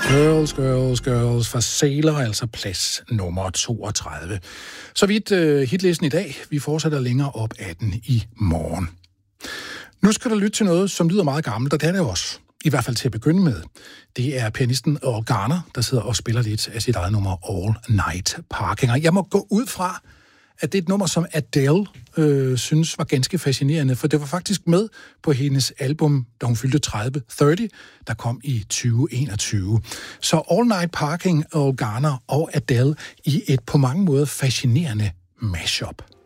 Girls, Girls, Girls fra Sailor, altså plads nummer 32. Så vidt hitlisten i dag. Vi fortsætter længere op af den i morgen. Nu skal du lytte til noget, som lyder meget gammelt, og det er det også. I hvert fald til at begynde med. Det er pianisten Earl Garner, der sidder og spiller lidt af sit eget nummer All Night Parking. Og jeg må gå ud fra, at det er et nummer, som Adele synes var ganske fascinerende, for det var faktisk med på hendes album, da hun fyldte 30, der kom i 2021. Så All Night Parking, Earl Garner og Adele i et på mange måder fascinerende mashup.